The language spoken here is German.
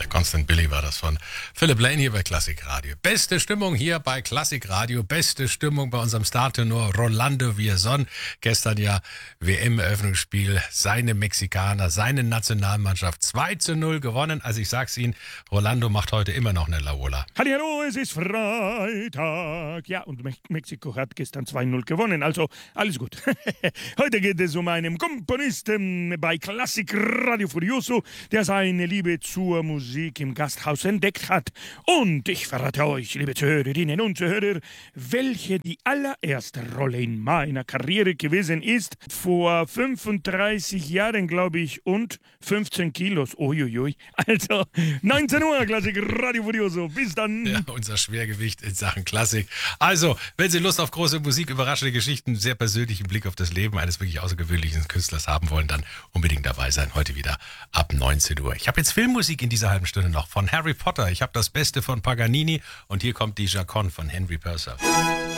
Der Constant Billy war das von Philipp Lane hier bei Klassik Radio. Beste Stimmung hier bei Klassik Radio. Beste Stimmung bei unserem Startenor Rolando Villazón. Gestern ja WM-Eröffnungsspiel. Seine Mexikaner, seine Nationalmannschaft 2:0 gewonnen. Also ich sag's Ihnen, Rolando macht heute immer noch eine Laola. Hallo, es ist Freitag. Ja, und Mexiko hat gestern 2:0 gewonnen. Also alles gut. Heute geht es um einen Komponisten bei Klassik Radio Furioso, der seine Liebe zur Musik im Gasthaus entdeckt hat. Und ich verrate euch, liebe Zuhörerinnen und Zuhörer, welche die allererste Rolle in meiner Karriere gewesen ist. Vor 35 Jahren, glaube ich, und 15 Kilos. Uiuiui. Also, 19 Uhr, Klassik Radio Furioso. Bis dann. Ja, unser Schwergewicht in Sachen Klassik. Also, wenn Sie Lust auf große Musik, überraschende Geschichten, sehr persönlichen Blick auf das Leben eines wirklich außergewöhnlichen Künstlers haben wollen, dann unbedingt dabei sein. Heute wieder ab 19 Uhr. Ich habe jetzt Filmmusik in dieser halben Stunde noch von Harry Potter. Ich habe das Beste von Paganini und hier kommt die Chaconne von Henry Purcell.